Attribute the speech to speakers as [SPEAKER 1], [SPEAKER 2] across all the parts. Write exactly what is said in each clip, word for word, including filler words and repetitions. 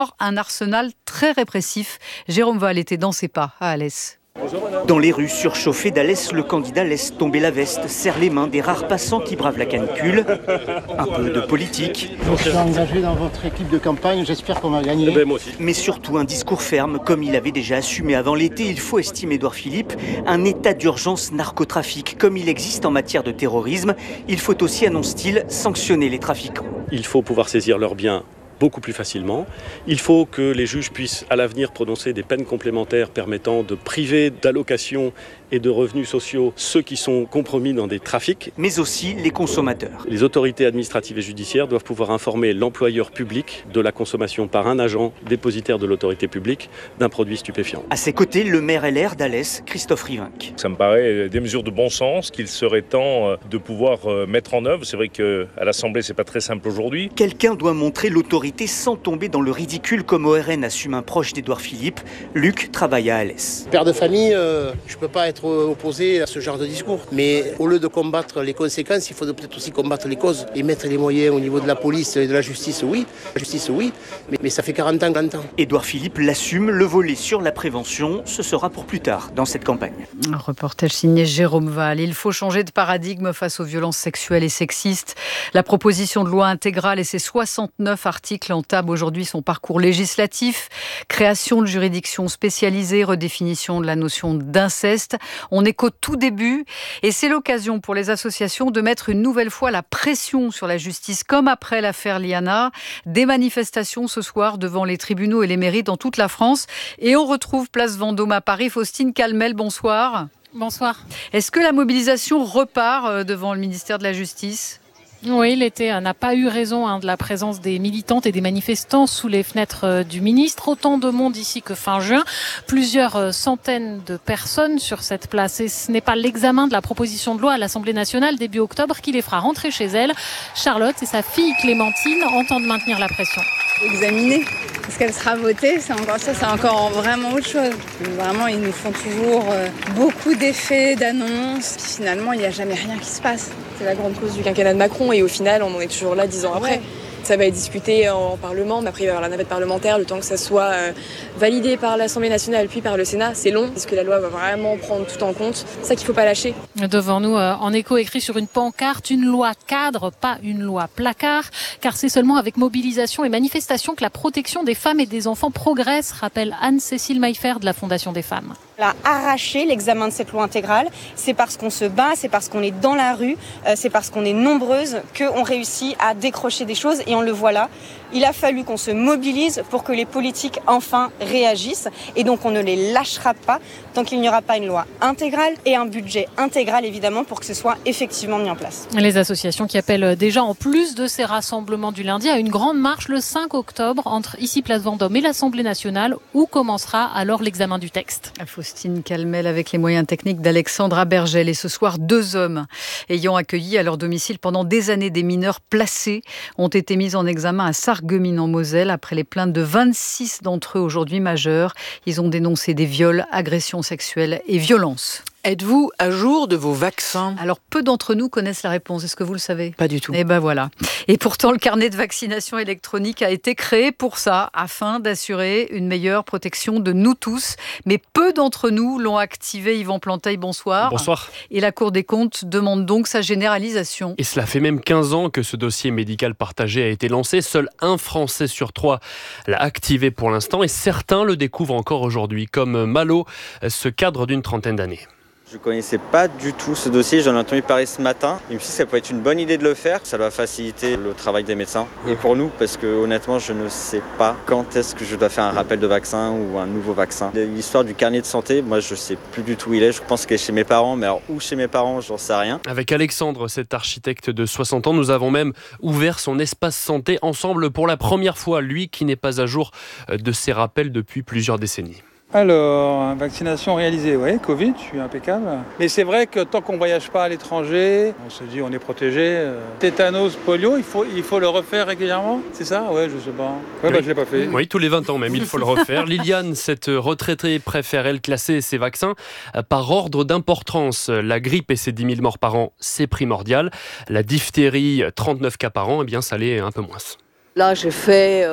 [SPEAKER 1] Un arsenal très répressif. Jérôme Val était dans ses pas à Alès.
[SPEAKER 2] Dans les rues surchauffées d'Alès, le candidat laisse tomber la veste, serre les mains des rares passants qui bravent la canicule. Un peu de politique.
[SPEAKER 3] Je suis engagé dans votre équipe de campagne, j'espère qu'on va gagner.
[SPEAKER 2] Ben, moi aussi. Mais surtout un discours ferme, comme il avait déjà assumé avant l'été. Il faut, estime Édouard Philippe, un état d'urgence narcotrafic. Comme il existe en matière de terrorisme, il faut aussi, annonce-t-il, sanctionner les trafiquants.
[SPEAKER 4] Il faut pouvoir saisir leurs biens beaucoup plus facilement. Il faut que les juges puissent à l'avenir prononcer des peines complémentaires permettant de priver d'allocations et de revenus sociaux ceux qui sont compromis dans des trafics.
[SPEAKER 2] Mais aussi les consommateurs.
[SPEAKER 4] Les autorités administratives et judiciaires doivent pouvoir informer l'employeur public de la consommation par un agent dépositaire de l'autorité publique d'un produit stupéfiant.
[SPEAKER 2] À ses côtés, le maire L R d'Alès, Christophe Rivinc.
[SPEAKER 5] Ça me paraît des mesures de bon sens qu'il serait temps de pouvoir mettre en œuvre. C'est vrai qu'à l'Assemblée, c'est pas très simple aujourd'hui.
[SPEAKER 2] Quelqu'un doit montrer l'autorité sans tomber dans le ridicule, comme O R N assume un proche d'Édouard Philippe. Luc travaille à Alès.
[SPEAKER 3] Père de famille, euh, je peux pas être opposé à ce genre de discours. Mais au lieu de combattre les conséquences, il faudrait peut-être aussi combattre les causes et mettre les moyens au niveau de la police et de la justice, oui. La justice, oui. Mais, mais ça fait quarante ans, quarante ans.
[SPEAKER 2] Édouard Philippe l'assume, le volet sur la prévention, ce sera pour plus tard dans cette campagne.
[SPEAKER 1] Un reportage signé Jérôme Val. Il faut changer de paradigme face aux violences sexuelles et sexistes. La proposition de loi intégrale et ses soixante-neuf articles entament aujourd'hui son parcours législatif. Création de juridictions spécialisées, redéfinition de la notion d'inceste. On n'est qu'au tout début et c'est l'occasion pour les associations de mettre une nouvelle fois la pression sur la justice, comme après l'affaire Liana. Des manifestations ce soir devant les tribunaux et les mairies dans toute la France. Et on retrouve place Vendôme à Paris. Faustine Calmel, bonsoir.
[SPEAKER 6] Bonsoir.
[SPEAKER 1] Est-ce que la mobilisation repart devant le ministère de la Justice ?
[SPEAKER 6] Oui, l'été n'a pas eu raison hein, de la présence des militantes et des manifestants sous les fenêtres du ministre. Autant de monde ici que fin juin. Plusieurs centaines de personnes sur cette place. Et ce n'est pas l'examen de la proposition de loi à l'Assemblée nationale début octobre qui les fera rentrer chez elles. Charlotte et sa fille Clémentine entendent maintenir la pression.
[SPEAKER 7] Examiner. Est-ce qu'elle sera votée ? C'est encore ça, c'est encore vraiment autre chose. Vraiment, ils nous font toujours euh, beaucoup d'effets, d'annonces. Puis finalement, il n'y a jamais rien qui se passe.
[SPEAKER 8] C'est la grande cause du quinquennat de Macron et au final, on en est toujours là dix ans après. Ouais. Ça va être discuté en Parlement, mais après il va y avoir la navette parlementaire, le temps que ça soit euh, validé par l'Assemblée nationale puis par le Sénat. C'est long, parce que la loi va vraiment prendre tout en compte. C'est ça qu'il ne faut pas lâcher.
[SPEAKER 6] Devant nous, euh, en écho écrit sur une pancarte, une loi cadre, pas une loi placard, car c'est seulement avec mobilisation et manifestation que la protection des femmes et des enfants progresse, rappelle Anne-Cécile Maillefer de la Fondation des femmes.
[SPEAKER 9] A arraché l'examen de cette loi intégrale, c'est parce qu'on se bat, c'est parce qu'on est dans la rue, euh, c'est parce qu'on est nombreuses qu'on réussit à décrocher des choses et on le voit là. Il a fallu qu'on se mobilise pour que les politiques enfin réagissent et donc on ne les lâchera pas tant qu'il n'y aura pas une loi intégrale et un budget intégral évidemment pour que ce soit effectivement mis en place.
[SPEAKER 6] Les associations qui appellent déjà en plus de ces rassemblements du lundi à une grande marche le cinq octobre entre ici Place Vendôme et l'Assemblée nationale où commencera alors l'examen du texte.
[SPEAKER 1] Faustine Calmel avec les moyens techniques d'Alexandra Bergel. Et ce soir, deux hommes ayant accueilli à leur domicile pendant des années des mineurs placés ont été mis en examen à Sarreguemines en Moselle après les plaintes de vingt-six d'entre eux aujourd'hui majeurs. Ils ont dénoncé des viols, agressions sexuelles et violences.
[SPEAKER 10] Êtes-vous à jour de vos vaccins ?
[SPEAKER 1] Alors, peu d'entre nous connaissent la réponse. Est-ce que vous le savez ?
[SPEAKER 10] Pas du tout.
[SPEAKER 1] Eh ben voilà. Et pourtant, le carnet de vaccination électronique a été créé pour ça, afin d'assurer une meilleure protection de nous tous. Mais peu d'entre nous l'ont activé. Yvan Planteil, bonsoir.
[SPEAKER 11] Bonsoir.
[SPEAKER 1] Et la Cour des comptes demande donc sa généralisation.
[SPEAKER 11] Et cela fait même quinze ans que ce dossier médical partagé a été lancé. Seul un Français sur trois l'a activé pour l'instant. Et certains le découvrent encore aujourd'hui, comme Malo, ce cadre d'une trentaine d'années.
[SPEAKER 12] Je ne connaissais pas du tout ce dossier, j'en ai entendu parler ce matin. Il me suis dit que ça pourrait être une bonne idée de le faire, ça va faciliter le travail des médecins. Et pour nous, parce que honnêtement, je ne sais pas quand est-ce que je dois faire un rappel de vaccin ou un nouveau vaccin. L'histoire du carnet de santé, moi je ne sais plus du tout où il est, je pense qu'il est chez mes parents, mais alors où chez mes parents, j'en sais rien.
[SPEAKER 11] Avec Alexandre, cet architecte de soixante ans, nous avons même ouvert son espace santé ensemble pour la première fois, lui qui n'est pas à jour de ses rappels depuis plusieurs décennies.
[SPEAKER 13] Alors, vaccination réalisée, oui, Covid, je suis impeccable. Mais c'est vrai que tant qu'on ne voyage pas à l'étranger, on se dit on est protégé. Tétanos, polio, il faut, il faut le refaire régulièrement, c'est ça ? Ouais, je sais pas. Ouais, oui. bah je l'ai pas fait.
[SPEAKER 11] Oui, tous les vingt ans même, il faut le refaire. Liliane, cette retraitée, préfère elle classer ses vaccins par ordre d'importance. La grippe et ses dix mille morts par an, c'est primordial. La diphtérie, trente-neuf cas par an, eh bien ça l'est un peu moins.
[SPEAKER 14] Là, j'ai fait... Euh...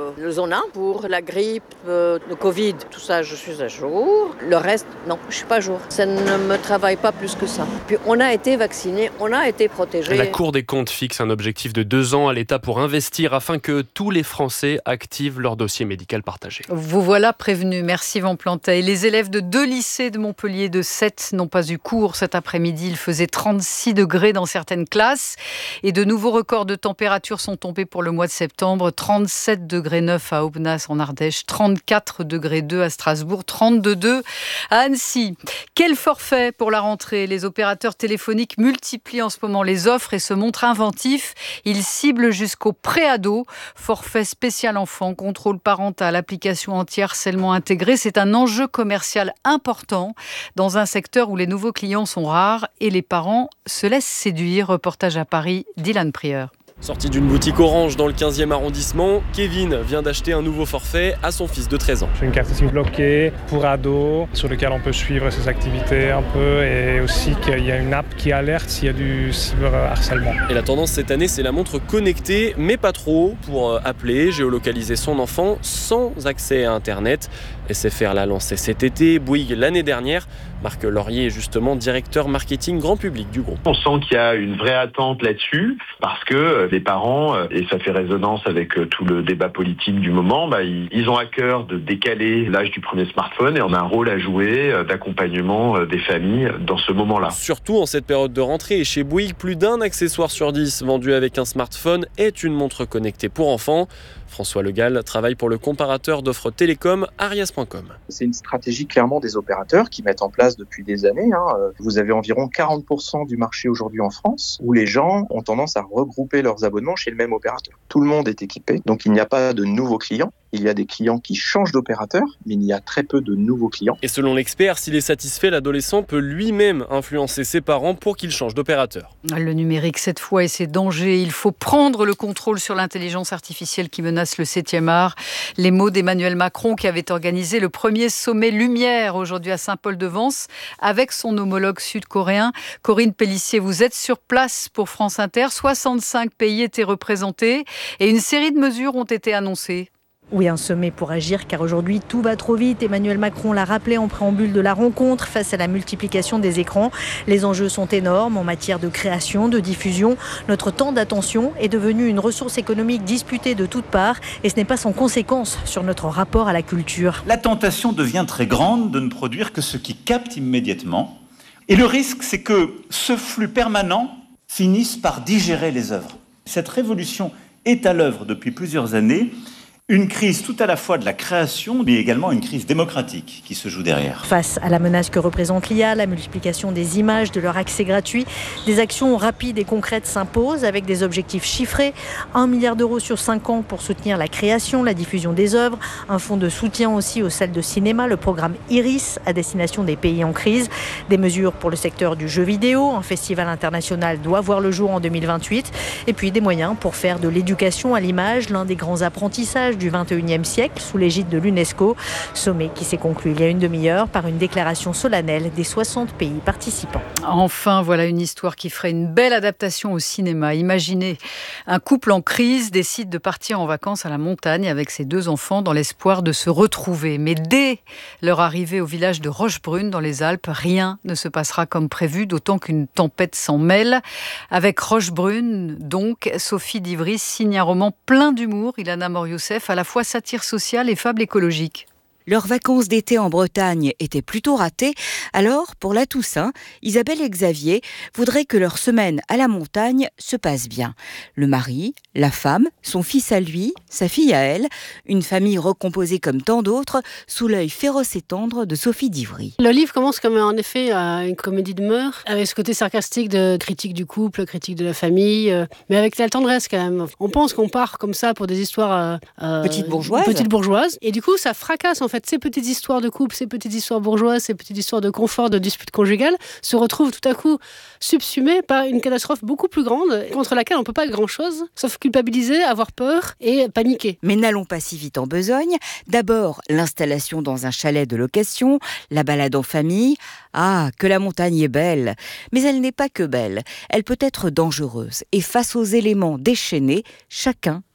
[SPEAKER 14] le zone un pour la grippe, euh, le Covid, tout ça, je suis à jour. Le reste, non, je suis pas à jour. Ça ne me travaille pas plus que ça. Puis on a été vaccinés, on a été protégés.
[SPEAKER 11] La Cour des comptes fixe un objectif de deux ans à l'État pour investir afin que tous les Français activent leur dossier médical partagé.
[SPEAKER 1] Vous voilà prévenus. Merci Van Plantet. Les élèves de deux lycées de Montpellier de sept n'ont pas eu cours cet après-midi. Il faisait trente-six degrés dans certaines classes et de nouveaux records de température sont tombés pour le mois de septembre. trente-sept degrés neuf à Aubenas en Ardèche, trente-quatre degrés deux à Strasbourg, trente-deux degrés deux à Annecy. Quel forfait pour la rentrée ? Les opérateurs téléphoniques multiplient en ce moment les offres et se montrent inventifs. Ils ciblent jusqu'au pré-ado. Forfait spécial enfant, contrôle parental, application anti-harcèlement intégrée. C'est un enjeu commercial important dans un secteur où les nouveaux clients sont rares et les parents se laissent séduire. Reportage à Paris, Dylan Prieur.
[SPEAKER 15] Sorti d'une boutique Orange dans le quinzième arrondissement, Kevin vient d'acheter un nouveau forfait à son fils de treize ans.
[SPEAKER 16] J'ai une carte SIM bloquée pour ados sur laquelle on peut suivre ses activités un peu et aussi qu'il y a une app qui alerte s'il y a du cyberharcèlement.
[SPEAKER 15] Et la tendance cette année, c'est la montre connectée, mais pas trop, pour appeler, géolocaliser son enfant sans accès à Internet. S F R l'a lancé cet été, Bouygues l'année dernière. Marc Laurier est justement directeur marketing grand public du groupe.
[SPEAKER 17] On sent qu'il y a une vraie attente là-dessus parce que les parents, et ça fait résonance avec tout le débat politique du moment, bah, ils ont à cœur de décaler l'âge du premier smartphone et on a un rôle à jouer d'accompagnement des familles dans ce moment-là.
[SPEAKER 15] Surtout en cette période de rentrée et chez Bouygues, plus d'un accessoire sur dix vendu avec un smartphone est une montre connectée pour enfants. François Le Gall travaille pour le comparateur d'offres télécom Arias point com.
[SPEAKER 18] C'est une stratégie clairement des opérateurs qui mettent en place depuis des années. Hein. Vous avez environ quarante pour cent du marché aujourd'hui en France où les gens ont tendance à regrouper leurs abonnements chez le même opérateur. Tout le monde est équipé, donc il n'y a pas de nouveaux clients. Il y a des clients qui changent d'opérateur, mais il y a très peu de nouveaux clients.
[SPEAKER 15] Et selon l'expert, s'il est satisfait, l'adolescent peut lui-même influencer ses parents pour qu'ils changent d'opérateur.
[SPEAKER 1] Le numérique, cette fois, et ses dangers. Il faut prendre le contrôle sur l'intelligence artificielle qui menace le septième art. Les mots d'Emmanuel Macron qui avait organisé le premier sommet Lumière aujourd'hui à Saint-Paul-de-Vence avec son homologue sud-coréen. Corinne Pellissier, vous êtes sur place pour France Inter. soixante-cinq pays étaient représentés et une série de mesures ont été annoncées.
[SPEAKER 19] Oui, un sommet pour agir, car aujourd'hui, tout va trop vite. Emmanuel Macron l'a rappelé en préambule de la rencontre. Face à la multiplication des écrans, les enjeux sont énormes en matière de création, de diffusion. Notre temps d'attention est devenu une ressource économique disputée de toutes parts et ce n'est pas sans conséquence sur notre rapport à la culture.
[SPEAKER 20] La tentation devient très grande de ne produire que ce qui capte immédiatement. Et le risque, c'est que ce flux permanent finisse par digérer les œuvres. Cette révolution est à l'œuvre depuis plusieurs années. Une crise tout à la fois de la création, mais également une crise démocratique qui se joue derrière.
[SPEAKER 19] Face à la menace que représente l'I A, la multiplication des images, de leur accès gratuit, des actions rapides et concrètes s'imposent avec des objectifs chiffrés. Un milliard d'euros sur cinq ans pour soutenir la création, la diffusion des œuvres. Un fonds de soutien aussi aux salles de cinéma, le programme Iris à destination des pays en crise. Des mesures pour le secteur du jeu vidéo. Un festival international doit voir le jour en deux mille vingt-huit. Et puis des moyens pour faire de l'éducation à l'image l'un des grands apprentissages du vingt et unième siècle sous l'égide de l'UNESCO. Sommet qui s'est conclu il y a une demi-heure par une déclaration solennelle des soixante pays participants.
[SPEAKER 1] Enfin, voilà une histoire qui ferait une belle adaptation au cinéma. Imaginez, un couple en crise décide de partir en vacances à la montagne avec ses deux enfants dans l'espoir de se retrouver. Mais dès leur arrivée au village de Rochebrune dans les Alpes, rien ne se passera comme prévu, d'autant qu'une tempête s'en mêle. Avec Rochebrune, donc, Sophie Divry signe un roman plein d'humour, Ilana Mor-Youssef, à la fois satire sociale et fable écologique.
[SPEAKER 21] Leurs vacances d'été en Bretagne étaient plutôt ratées, alors pour la Toussaint, Isabelle et Xavier voudraient que leur semaine à la montagne se passe bien. Le mari, la femme, son fils à lui, sa fille à elle, une famille recomposée comme tant d'autres, sous l'œil féroce et tendre de Sophie Divry.
[SPEAKER 22] Le livre commence comme en effet une comédie de mœurs, avec ce côté sarcastique de critique du couple, critique de la famille, mais avec la tendresse quand même. On pense qu'on part comme ça pour des histoires euh,
[SPEAKER 21] petites bourgeoises.
[SPEAKER 22] petites bourgeoises, et du coup ça fracasse en fait. Ces petites histoires de couple, ces petites histoires bourgeoises, ces petites histoires de confort, de disputes conjugales se retrouvent tout à coup subsumées par une catastrophe beaucoup plus grande contre laquelle on ne peut pas grand-chose, sauf culpabiliser, avoir peur et paniquer.
[SPEAKER 21] Mais n'allons pas si vite en besogne. D'abord, l'installation dans un chalet de location, la balade en famille. Ah, que la montagne est belle. Mais elle n'est pas que belle. Elle peut être dangereuse. Et face aux éléments déchaînés, chacun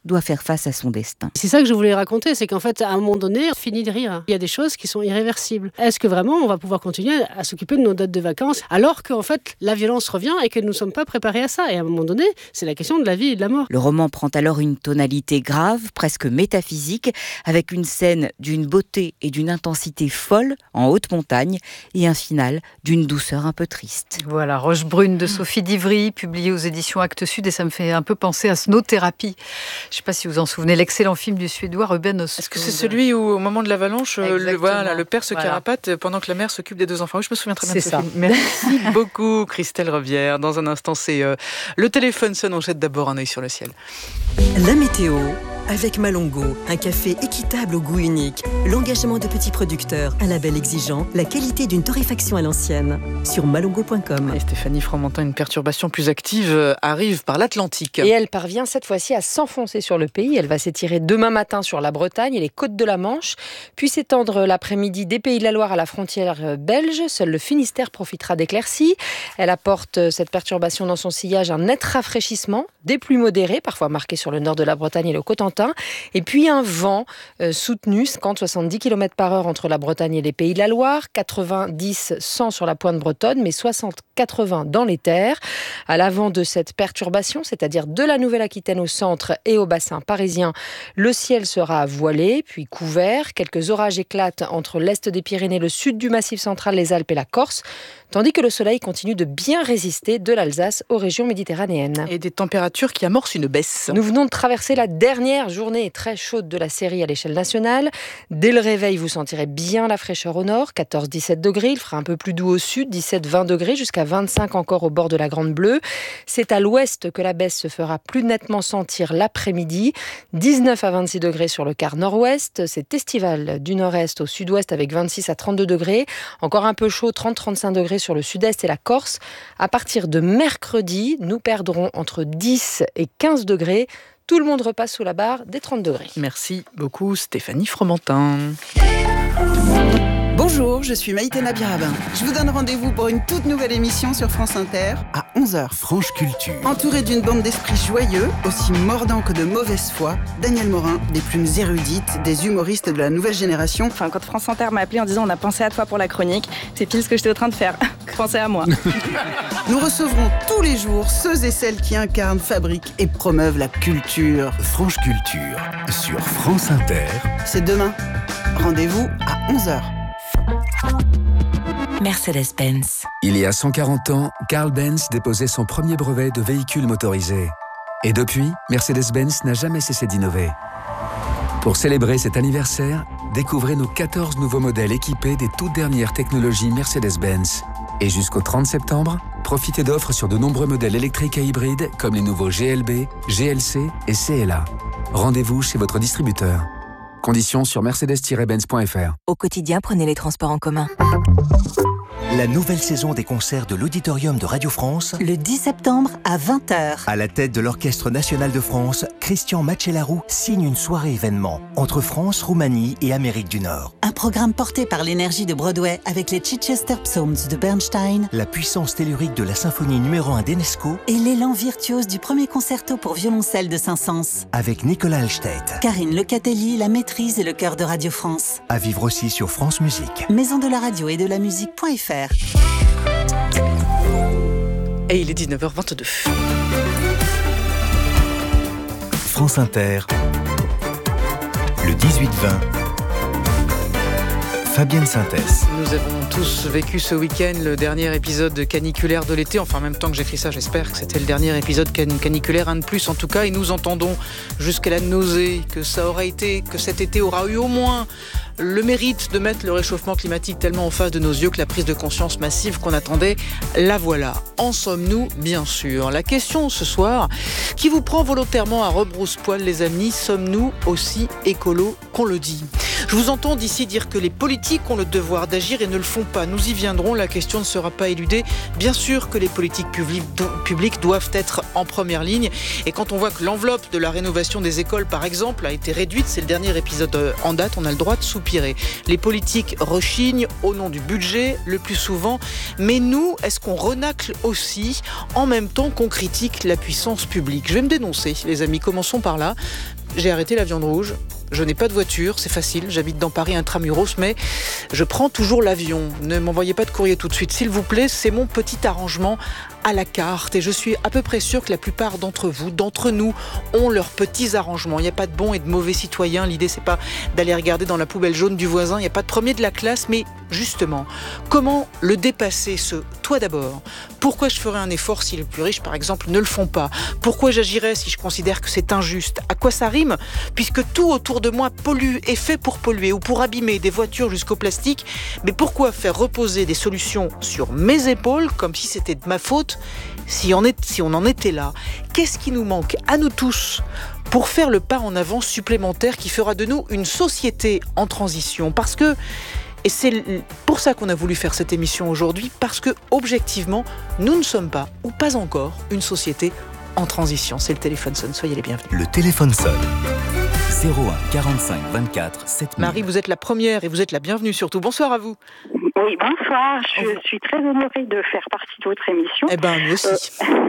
[SPEAKER 21] doit faire face à son destin.
[SPEAKER 22] C'est ça que je voulais raconter, c'est qu'en fait, à un moment donné, on finit de rire. Il y a des choses qui sont irréversibles. Est-ce que vraiment on va pouvoir continuer à s'occuper de nos dates de vacances alors qu'en fait, la violence revient et que nous ne sommes pas préparés à ça? Et à un moment donné, c'est la question de la vie et de la mort.
[SPEAKER 21] Le roman prend alors une tonalité grave, presque métaphysique, avec une scène d'une beauté et d'une intensité folle en haute montagne et un final d'une douceur un peu triste.
[SPEAKER 1] Voilà, Roche brune de Sophie Divry, publiée aux éditions Actes Sud, et ça me fait un peu penser à Snow Therapy. Je ne sais pas si vous en souvenez, l'excellent film du Suédois Ruben Östlund.
[SPEAKER 10] Est-ce que c'est celui où, au moment de l'avalanche, le, voilà, le père se voilà. carapate pendant que la mère s'occupe des deux enfants? Oui, je me souviens très bien
[SPEAKER 1] c'est
[SPEAKER 10] de ce
[SPEAKER 1] ça.
[SPEAKER 10] film. Merci beaucoup, Christelle Revière. Dans un instant, c'est euh, le téléphone sonne, on jette d'abord un œil sur le ciel.
[SPEAKER 4] La météo. Avec Malongo, un café équitable au goût unique, l'engagement de petits producteurs, un label exigeant, la qualité d'une torréfaction à l'ancienne. Sur malongo point com.
[SPEAKER 10] Et Stéphanie Fromentin, une perturbation plus active arrive par l'Atlantique.
[SPEAKER 5] Et elle parvient cette fois-ci à s'enfoncer sur le pays. Elle va s'étirer demain matin sur la Bretagne et les côtes de la Manche, puis s'étendre l'après-midi des Pays de la Loire à la frontière belge. Seul le Finistère profitera d'éclaircies. Elle apporte cette perturbation dans son sillage un net rafraîchissement, des pluies modérées, parfois marquées sur le nord de la Bretagne et le Cotentin. Et puis un vent euh, soutenu, cinquante à soixante-dix kilomètres par heure entre la Bretagne et les Pays de la Loire, quatre-vingt-dix à cent sur la pointe bretonne, mais soixante à quatre-vingts dans les terres. À l'avant de cette perturbation, c'est-à-dire de la Nouvelle-Aquitaine au centre et au bassin parisien, le ciel sera voilé, puis couvert. Quelques orages éclatent entre l'est des Pyrénées, le sud du Massif central, les Alpes et la Corse, tandis que le soleil continue de bien résister de l'Alsace aux régions méditerranéennes.
[SPEAKER 10] Et des températures qui amorcent une baisse.
[SPEAKER 5] Nous venons de traverser la dernière journée très chaude de la série à l'échelle nationale. Dès le réveil, vous sentirez bien la fraîcheur au nord, quatorze à dix-sept degrés. Il fera un peu plus doux au sud, dix-sept à vingt degrés, jusqu'à vingt-cinq encore au bord de la Grande Bleue. C'est à l'ouest que la baisse se fera plus nettement sentir l'après-midi. dix-neuf à vingt-six degrés sur le quart nord-ouest. C'est estival du nord-est au sud-ouest avec vingt-six à trente-deux degrés. Encore un peu chaud, trente à trente-cinq degrés sur le sud-est et la Corse. À partir de mercredi, nous perdrons entre dix et quinze degrés. Tout le monde repasse sous la barre des trente degrés.
[SPEAKER 10] Merci beaucoup Stéphanie Fromentin.
[SPEAKER 23] Bonjour, je suis Maïté Nabirabin. Je vous donne rendez-vous pour une toute nouvelle émission sur France Inter à onze heures.
[SPEAKER 24] Franche Culture.
[SPEAKER 23] Entouré d'une bande d'esprits joyeux, aussi mordants que de mauvaise foi, Daniel Morin, des plumes érudites, des humoristes de la nouvelle génération.
[SPEAKER 25] Enfin, quand France Inter m'a appelé en disant on a pensé à toi pour la chronique, c'est pile ce que j'étais en train de faire. Pensez à moi.
[SPEAKER 23] Nous recevrons tous les jours ceux et celles qui incarnent, fabriquent et promeuvent la culture.
[SPEAKER 24] Franche Culture sur France Inter.
[SPEAKER 23] C'est demain. Rendez-vous à onze heures.
[SPEAKER 26] Mercedes-Benz.
[SPEAKER 24] Il y a cent quarante ans, Carl Benz déposait son premier brevet de véhicule motorisé. Et depuis, Mercedes-Benz n'a jamais cessé d'innover. Pour célébrer cet anniversaire, découvrez nos quatorze nouveaux modèles équipés des toutes dernières technologies Mercedes-Benz. Et jusqu'au trente septembre, profitez d'offres sur de nombreux modèles électriques et hybrides comme les nouveaux G L B, G L C et C L A. Rendez-vous chez votre distributeur. Conditions sur mercedes tiret benz point f r.
[SPEAKER 26] Au quotidien, prenez les transports en commun.
[SPEAKER 27] La nouvelle saison des concerts de l'Auditorium de Radio France.
[SPEAKER 26] Le dix septembre à vingt heures.
[SPEAKER 27] À la tête de l'Orchestre National de France, Christian Macellaro signe une soirée événement entre France, Roumanie et Amérique du Nord.
[SPEAKER 26] Un programme porté par l'énergie de Broadway avec les Chichester Psalms de Bernstein,
[SPEAKER 27] la puissance tellurique de la symphonie numéro un d'Enesco
[SPEAKER 26] et l'élan virtuose du premier concerto pour violoncelle de Saint-Saëns.
[SPEAKER 27] Avec Nicolas Alstedt,
[SPEAKER 26] Karine Lecatelli, la maîtrise et le chœur de Radio France.
[SPEAKER 27] À vivre aussi sur France Musique.
[SPEAKER 26] Maison de la radio et de la musique.fr.
[SPEAKER 10] Et il est dix-neuf heures vingt-deux.
[SPEAKER 27] France Inter, le dix-huit vingt. Fabienne Synthèse.
[SPEAKER 10] Nous avons tous vécu ce week-end le dernier épisode caniculaire de l'été. Enfin, en même temps que j'écris ça, j'espère que c'était le dernier épisode can- caniculaire, un de plus en tout cas. Et nous entendons jusqu'à la nausée que ça aura été, que cet été aura eu au moins le mérite de mettre le réchauffement climatique tellement en face de nos yeux que la prise de conscience massive qu'on attendait, la voilà. En sommes-nous, bien sûr. La question ce soir, qui vous prend volontairement à rebrousse-poil, les amis, sommes-nous aussi écolos qu'on le dit? Je vous entends d'ici dire que les politiques ont le devoir d'agir et ne le font pas. Nous y viendrons, la question ne sera pas éludée. Bien sûr que les politiques publiques doivent être en première ligne. Et quand on voit que l'enveloppe de la rénovation des écoles, par exemple, a été réduite, c'est le dernier épisode en date, on a le droit de soupirer. empirer. Les politiques rechignent au nom du budget le plus souvent, mais nous, est-ce qu'on renacle aussi en même temps qu'on critique la puissance publique ? Je vais me dénoncer, les amis, commençons par là. J'ai arrêté la viande rouge. Je n'ai pas de voiture, c'est facile, j'habite dans Paris intramuros, mais je prends toujours l'avion. Ne m'envoyez pas de courrier tout de suite, s'il vous plaît, c'est mon petit arrangement à la carte. Et je suis à peu près sûr que la plupart d'entre vous, d'entre nous, ont leurs petits arrangements. Il n'y a pas de bons et de mauvais citoyens. L'idée, c'est pas d'aller regarder dans la poubelle jaune du voisin. Il n'y a pas de premier de la classe, mais justement, comment le dépasser, ce « toi d'abord » ? Pourquoi je ferais un effort si les plus riches, par exemple, ne le font pas ? Pourquoi j'agirais si je considère que c'est injuste ? À quoi ça rime ? Puisque tout autour de moi pollue, est fait pour polluer ou pour abîmer, des voitures jusqu'au plastique. Mais pourquoi faire reposer des solutions sur mes épaules, comme si c'était de ma faute ? Si on, est, si on en était là, qu'est-ce qui nous manque à nous tous pour faire le pas en avant supplémentaire qui fera de nous une société en transition ? Parce que, et c'est pour ça qu'on a voulu faire cette émission aujourd'hui, parce que objectivement, nous ne sommes pas, ou pas encore, une société en transition. C'est le téléphone sonne, soyez les bienvenus.
[SPEAKER 27] Le téléphone sonne. zéro un quarante-cinq vingt-quatre sept mille.
[SPEAKER 10] Marie, vous êtes la première et vous êtes la bienvenue surtout. Bonsoir à vous.
[SPEAKER 2] Oui, bonsoir. Je suis très honorée de faire partie de votre émission.
[SPEAKER 10] Eh bien, nous aussi.
[SPEAKER 2] Euh,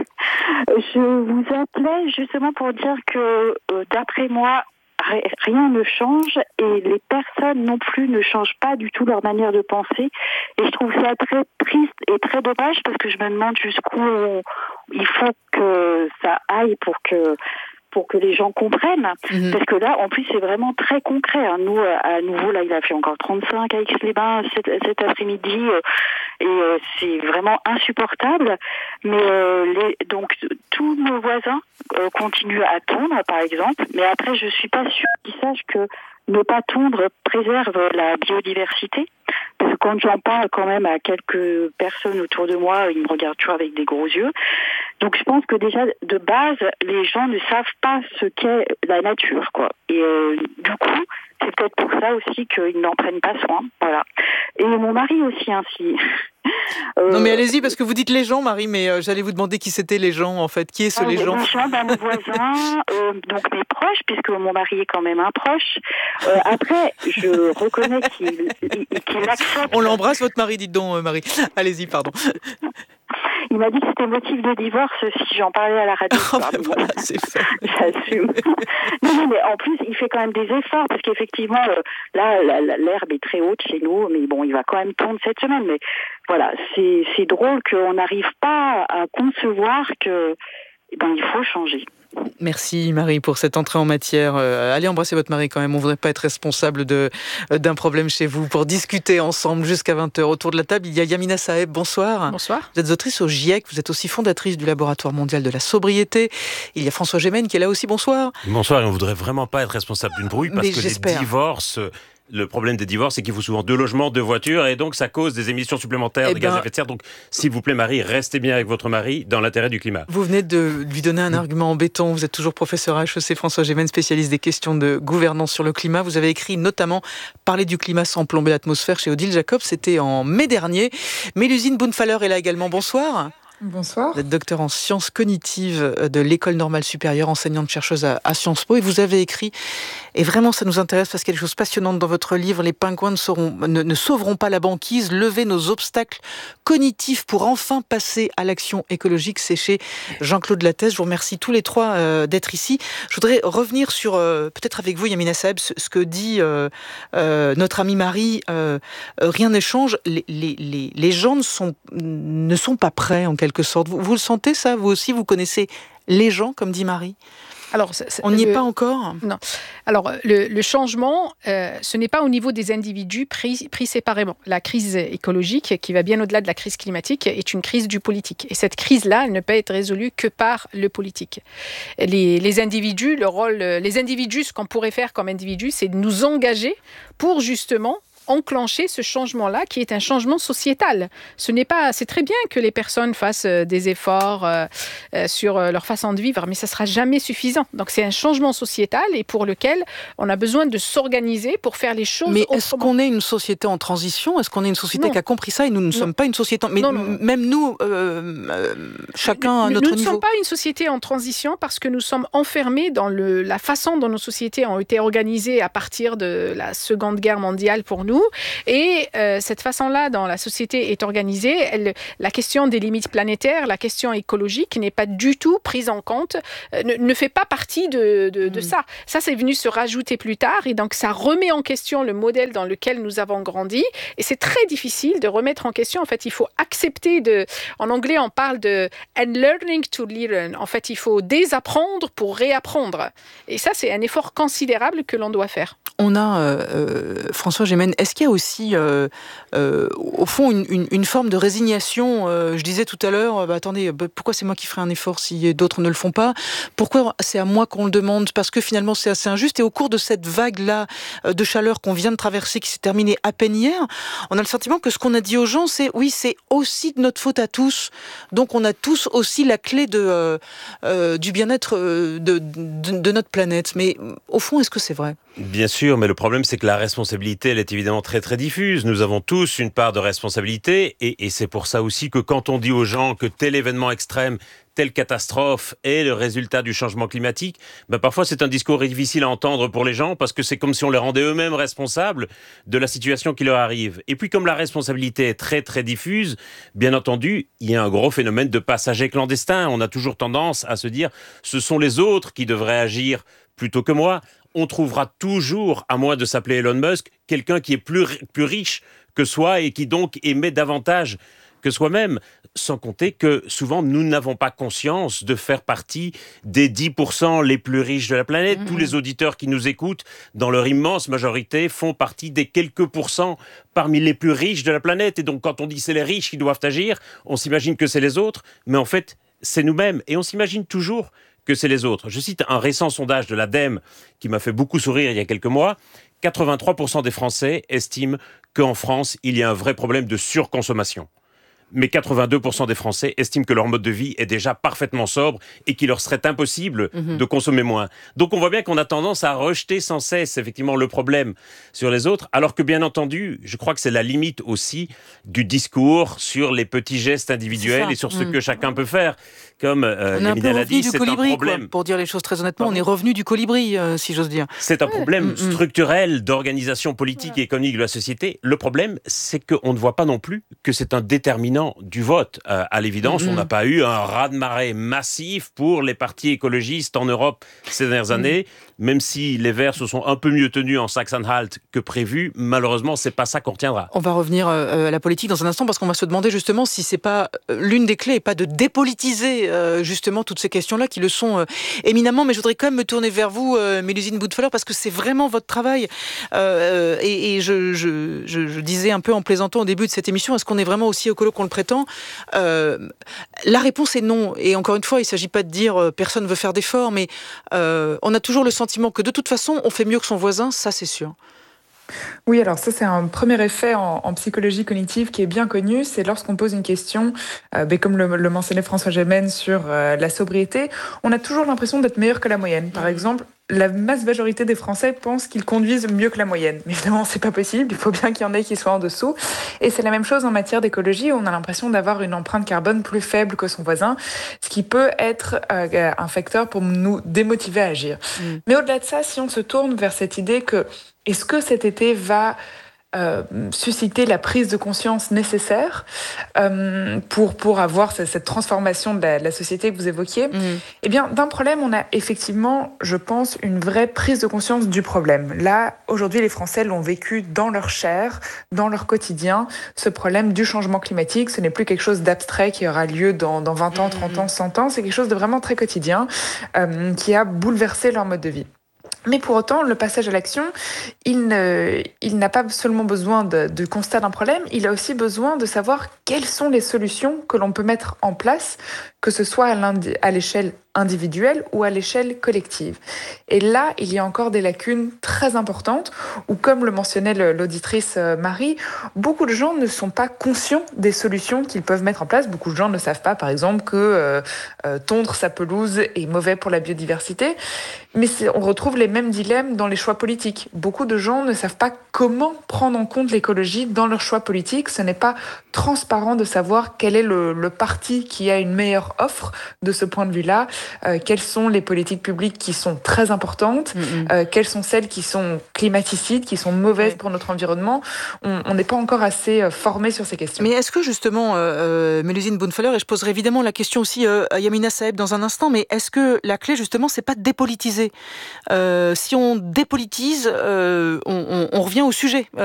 [SPEAKER 2] je vous appelais justement pour dire que, euh, d'après moi, rien ne change et les personnes non plus ne changent pas du tout leur manière de penser. Et je trouve ça très triste et très dommage parce que je me demande jusqu'où on, il faut que ça aille pour que pour que les gens comprennent. Mmh. Parce que là, en plus, c'est vraiment très concret. Hein. Nous, à nouveau, là, il a fait encore trente-cinq à Aix-les-Bains cet, cet après-midi. Euh, et euh, c'est vraiment insupportable. Mais euh, les, donc, tous nos voisins euh, continuent à tondre, par exemple. Mais après, je suis pas sûre qu'ils sachent que ne pas tondre préserve la biodiversité. Parce que quand j'en parle quand même à quelques personnes autour de moi, ils me regardent toujours avec des gros yeux. Donc je pense que déjà, de base, les gens ne savent pas ce qu'est la nature, quoi. Et euh, du coup, c'est peut-être pour ça aussi qu'ils n'en prennent pas soin. Voilà. Et mon mari aussi, ainsi.
[SPEAKER 10] Euh... Non mais allez-y, parce que vous dites les gens, Marie, mais euh, j'allais vous demander qui c'était les gens, en fait. Qui est ce
[SPEAKER 2] ah,
[SPEAKER 10] les gens
[SPEAKER 2] Les gens, ben, mes voisins, euh, donc mes proches, puisque mon mari est quand même un proche. Euh, après, je reconnais qu'il, qu'il accepte...
[SPEAKER 10] On l'embrasse, votre mari, dites donc, euh, Marie. Allez-y, pardon.
[SPEAKER 2] Il m'a dit que c'était motif de divorce si j'en parlais à la radio.
[SPEAKER 10] Oh, ben voilà, c'est fait.
[SPEAKER 2] J'assume. Non, non, mais en plus, il fait quand même des efforts, parce qu'effectivement, euh, là, la, la, l'herbe est très haute chez nous, mais bon, il va quand même tondre cette semaine. Mais voilà, c'est, c'est drôle qu'on n'arrive pas à concevoir que, eh ben, il faut changer.
[SPEAKER 10] Merci Marie pour cette entrée en matière. Euh, allez embrasser votre mari quand même, on ne voudrait pas être responsable de, euh, d'un problème chez vous. Pour discuter ensemble jusqu'à vingt heures autour de la table, il y a Yamina Saeb, bonsoir.
[SPEAKER 1] Bonsoir.
[SPEAKER 10] Vous êtes autrice au GIEC, vous êtes aussi fondatrice du Laboratoire mondial de la sobriété. Il y a François Gémen qui est là aussi, bonsoir.
[SPEAKER 3] Bonsoir, et on ne voudrait vraiment pas être responsable d'une brouille parce
[SPEAKER 10] Mais
[SPEAKER 3] que
[SPEAKER 10] j'espère.
[SPEAKER 3] les divorces... Le problème des divorces, c'est qu'il faut souvent deux logements, deux voitures, et donc ça cause des émissions supplémentaires
[SPEAKER 10] eh
[SPEAKER 3] de
[SPEAKER 10] ben,
[SPEAKER 3] gaz à effet de serre. Donc, s'il vous plaît, Marie, restez bien avec votre mari dans l'intérêt du climat.
[SPEAKER 10] Vous venez de lui donner un argument en béton. Vous êtes toujours professeur à H E C, François Gémen, spécialiste des questions de gouvernance sur le climat. Vous avez écrit notamment « Parler du climat sans plomber l'atmosphère » chez Odile Jacob. C'était en mai dernier. Mélusine Bounfaller est là également. Bonsoir.
[SPEAKER 6] Bonsoir.
[SPEAKER 10] Vous êtes docteur en sciences cognitives de l'École normale supérieure, enseignante-chercheuse à, à Sciences Po, et vous avez écrit, et vraiment ça nous intéresse parce qu'il y a des choses passionnantes dans votre livre, les pingouins ne, seront, ne, ne sauveront pas la banquise, lever nos obstacles cognitifs pour enfin passer à l'action écologique. C'est chez Jean-Claude Lattès. Je vous remercie tous les trois euh, d'être ici. Je voudrais revenir sur, euh, peut-être avec vous, Yamina Saeb, ce, ce que dit euh, euh, notre amie Marie. Euh, euh, rien n'échange. Les, les, les, les gens ne sont, ne sont pas prêts, en quelque sorte. Vous, vous le sentez, ça? Vous aussi, vous connaissez les gens, comme dit Marie?
[SPEAKER 7] Alors, c'est, c'est,
[SPEAKER 10] on n'y
[SPEAKER 7] le,
[SPEAKER 10] est pas encore.
[SPEAKER 7] Non. Alors, le, le changement, euh, ce n'est pas au niveau des individus pris, pris séparément. La crise écologique, qui va bien au-delà de la crise climatique, est une crise du politique. Et cette crise-là, elle ne peut être résolue que par le politique. Les, les individus, le rôle, les individus, ce qu'on pourrait faire comme individus, c'est de nous engager pour justement enclencher ce changement-là qui est un changement sociétal. Ce n'est pas, c'est très bien que les personnes fassent des efforts euh, euh, sur leur façon de vivre, mais ça ne sera jamais suffisant. Donc c'est un changement sociétal et pour lequel on a besoin de s'organiser pour faire les choses
[SPEAKER 10] mais
[SPEAKER 7] autrement.
[SPEAKER 10] Est-ce qu'on est une société en transition ? Est-ce qu'on est une société
[SPEAKER 7] non.
[SPEAKER 10] qui a compris ça et nous ne non. sommes pas une société... En... Mais non, non. même nous, euh, euh, chacun à notre
[SPEAKER 7] niveau. Nous ne
[SPEAKER 10] niveau.
[SPEAKER 7] sommes pas une société en transition parce que nous sommes enfermés dans le, la façon dont nos sociétés ont été organisées à partir de la Seconde Guerre mondiale pour nous. Et euh, cette façon-là dont la société est organisée, elle, la question des limites planétaires, la question écologique n'est pas du tout prise en compte, euh, ne, ne fait pas partie de, de, de mmh. ça. Ça, c'est venu se rajouter plus tard et donc ça remet en question le modèle dans lequel nous avons grandi. Et c'est très difficile de remettre en question. En fait, il faut accepter de... En anglais, on parle de « unlearning to learn ». En fait, il faut désapprendre pour réapprendre. Et ça, c'est un effort considérable que l'on doit faire.
[SPEAKER 10] On a, euh, François Gémen, est-ce qu'il y a aussi, euh, euh, au fond, une, une, une forme de résignation euh, Je disais tout à l'heure, bah, attendez, bah, pourquoi c'est moi qui ferai un effort si d'autres ne le font pas ? Pourquoi c'est à moi qu'on le demande ? Parce que finalement, c'est assez injuste. Et au cours de cette vague-là de chaleur qu'on vient de traverser, qui s'est terminée à peine hier, on a le sentiment que ce qu'on a dit aux gens, c'est oui, c'est aussi de notre faute à tous. Donc on a tous aussi la clé de, euh, euh, du bien-être de, de, de notre planète. Mais au fond, est-ce que c'est vrai ?
[SPEAKER 3] Bien sûr, mais le problème, c'est que la responsabilité, elle est évidemment très très diffuse. Nous avons tous une part de responsabilité et, et c'est pour ça aussi que quand on dit aux gens que tel événement extrême, telle catastrophe est le résultat du changement climatique, ben parfois c'est un discours difficile à entendre pour les gens parce que c'est comme si on les rendait eux-mêmes responsables de la situation qui leur arrive. Et puis comme la responsabilité est très très diffuse, bien entendu, il y a un gros phénomène de passagers clandestins. On a toujours tendance à se dire ce sont les autres qui devraient agir plutôt que moi. On trouvera toujours, à moins de s'appeler Elon Musk, quelqu'un qui est plus, plus riche que soi et qui donc émet davantage que soi-même. Sans compter que souvent, nous n'avons pas conscience de faire partie des dix pour cent les plus riches de la planète. Mmh. Tous les auditeurs qui nous écoutent, dans leur immense majorité, font partie des quelques pourcents parmi les plus riches de la planète. Et donc, quand on dit c'est les riches qui doivent agir, on s'imagine que c'est les autres. Mais en fait, c'est nous-mêmes. Et on s'imagine toujours que c'est les autres. Je cite un récent sondage de l'ADEME qui m'a fait beaucoup sourire il y a quelques mois. quatre-vingt-trois pour cent des Français estiment qu'en France, il y a un vrai problème de surconsommation. Mais quatre-vingt-deux pour cent des Français estiment que leur mode de vie est déjà parfaitement sobre et qu'il leur serait impossible mmh. de consommer moins. Donc on voit bien qu'on a tendance à rejeter sans cesse effectivement le problème sur les autres, alors que bien entendu, je crois que c'est la limite aussi du discours sur les petits gestes individuels et sur ce mmh. que chacun peut faire. Comme euh, Yamina l'a dit, c'est
[SPEAKER 10] colibri,
[SPEAKER 3] un problème.
[SPEAKER 10] Quoi. Pour dire les choses très honnêtement, Pardon. on est revenu du colibri, euh, si j'ose dire.
[SPEAKER 3] C'est un problème mmh. structurel d'organisation politique ouais. et économique de la société. Le problème, c'est qu'on ne voit pas non plus que c'est un déterminant du vote. Euh, à l'évidence, mmh. on n'a pas eu un raz-de-marée massif pour les partis écologistes en Europe ces dernières mmh. années. Même si les Verts se sont un peu mieux tenus en Saxe-Anhalt que prévu, malheureusement, c'est pas ça qu'on retiendra.
[SPEAKER 10] On va revenir euh, à la politique dans un instant parce qu'on va se demander justement si c'est pas euh, l'une des clés et pas de dépolitiser euh, justement toutes ces questions-là qui le sont euh, éminemment. Mais je voudrais quand même me tourner vers vous, euh, Mélusine Boutefeuilleur, parce que c'est vraiment votre travail. Euh, et et je, je, je, je disais un peu en plaisantant au début de cette émission, est-ce qu'on est vraiment aussi écolo qu'on le prétend ? euh, La réponse est non. Et encore une fois, il ne s'agit pas de dire euh, personne ne veut faire d'efforts, mais euh, on a toujours le sentiment que de toute façon, on fait mieux que son voisin, ça c'est sûr.
[SPEAKER 6] Oui, alors ça c'est un premier effet en, en psychologie cognitive qui est bien connu, c'est lorsqu'on pose une question, euh, ben, comme le, le mentionnait François Gémen sur euh, la sobriété, on a toujours l'impression d'être meilleur que la moyenne. Par exemple, la masse majorité des Français pensent qu'ils conduisent mieux que la moyenne. Mais évidemment, c'est pas possible, il faut bien qu'il y en ait qui soient en dessous. Et c'est la même chose en matière d'écologie, où on a l'impression d'avoir une empreinte carbone plus faible que son voisin, ce qui peut être euh, un facteur pour nous démotiver à agir. Mmh. Mais au-delà de ça, si on se tourne vers cette idée que est-ce que cet été va euh, susciter la prise de conscience nécessaire euh, pour, pour avoir cette, cette transformation de la, de la société que vous évoquiez, mmh. Eh bien, d'un problème, on a effectivement, je pense, une vraie prise de conscience du problème. Là, aujourd'hui, les Français l'ont vécu dans leur chair, dans leur quotidien, ce problème du changement climatique. Ce n'est plus quelque chose d'abstrait qui aura lieu dans, dans vingt ans, trente ans, cent ans. C'est quelque chose de vraiment très quotidien euh, qui a bouleversé leur mode de vie. Mais pour autant, le passage à l'action, il, ne, il n'a pas seulement besoin de, de constat d'un problème, il a aussi besoin de savoir quelles sont les solutions que l'on peut mettre en place, que ce soit à, à l'échelle individuelle ou à l'échelle collective. Et là, il y a encore des lacunes très importantes où, comme le mentionnait l'auditrice Marie, beaucoup de gens ne sont pas conscients des solutions qu'ils peuvent mettre en place. Beaucoup de gens ne savent pas, par exemple, que euh, euh, tondre sa pelouse est mauvais pour la biodiversité. Mais on retrouve les mêmes dilemmes dans les choix politiques. Beaucoup de gens ne savent pas comment prendre en compte l'écologie dans leurs choix politiques. Ce n'est pas transparent de savoir quel est le, le parti qui a une meilleure offre de ce point de vue-là, euh, quelles sont les politiques publiques qui sont très importantes, mm-hmm. euh, quelles sont celles qui sont climaticides, qui sont mauvaises ouais. pour notre environnement. On n'est pas encore assez euh, formé sur ces questions.
[SPEAKER 10] Mais est-ce que justement, euh, Mélusine Bonnefeller, et je poserai évidemment la question aussi euh, à Yamina Saeb dans un instant, mais est-ce que la clé justement, c'est pas de dépolitiser ? euh, Si on dépolitise, euh, on, on, on revient au sujet.